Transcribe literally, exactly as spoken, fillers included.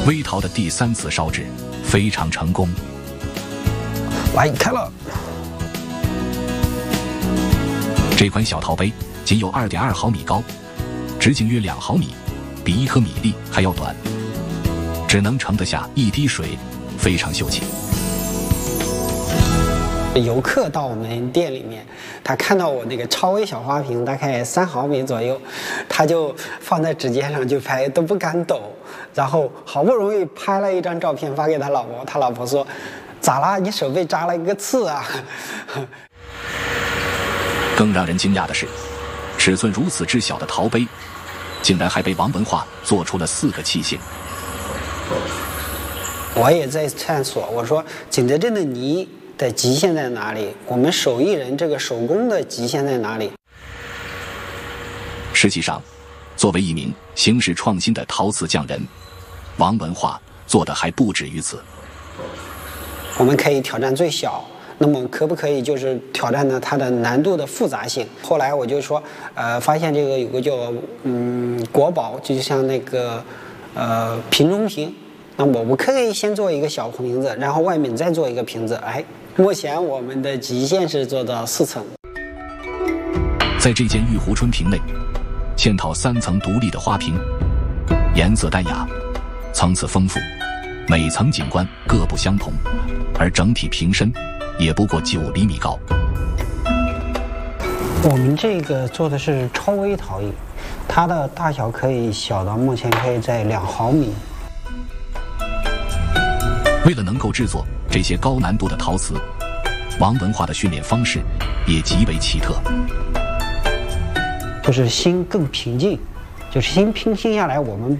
微陶的第三次烧制非常成功。 来，开了。 这款小陶杯仅有 二点二毫米高，直径约两毫米，比一颗米粒还要短，只能盛得下一滴水，非常秀气。 游客到我们店里面，他看到我那个超微小花瓶，大概三毫米左右，他就放在指尖上就拍，都不敢抖。然后好不容易拍了一张照片发给他老婆，他老婆说：“咋啦？你手被扎了一个刺啊？” 更让人惊讶的是，尺寸如此之小的陶杯，竟然还被王文化做出了四个器械。 我也在探索，我说景德镇的泥的极限在哪里？我们手艺人这个手工的极限在哪里？ 实际上，作为一名形式创新的陶瓷匠人，王文化做的还不止于此。 我们可以挑战最小，那么可不可以就是挑战呢它的难度的复杂性？后来我就说，呃，发现这个有个叫嗯国宝，就像那个呃瓶中瓶。那我们可以先做一个小瓶子，然后外面再做一个瓶子。哎，目前我们的极限是做到四层。 在这间玉壶春瓶内，嵌套三层独立的花瓶，颜色淡雅，层次丰富，每层景观各不相同，而整体瓶身也不过九厘米高。 我们这个做的是超微陶艺，它的大小可以小到目前可以在两毫米。 为了能够制作这些高难度的陶瓷，王文化的训练方式也极为奇特， 就是心更平静，就是心平静下来，我们